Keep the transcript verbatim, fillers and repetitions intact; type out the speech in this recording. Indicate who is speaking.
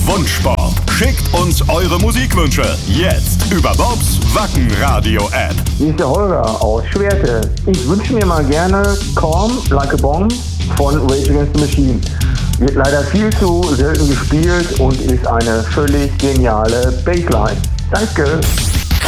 Speaker 1: Wunschsport. Schickt uns eure Musikwünsche jetzt über Bobs Wacken-Radio-App.
Speaker 2: Hier ist der Holger aus Schwerte. Ich wünsche mir mal gerne Calm Like a Bomb von Rage Against the Machine. Wird leider viel zu selten gespielt und ist eine völlig geniale Bassline. Danke!